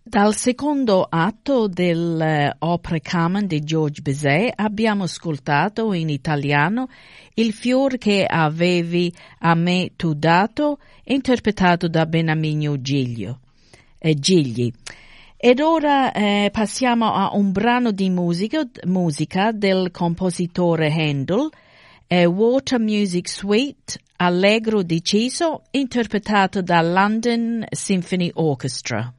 Dal secondo atto dell'Opera Carmen di Georges Bizet abbiamo ascoltato in italiano Il fior che avevi a me tu dato, interpretato da Beniamino Gigli. Ed ora passiamo a un brano di musica del compositore Handel, Water Music Suite, Allegro deciso, interpretato da London Symphony Orchestra.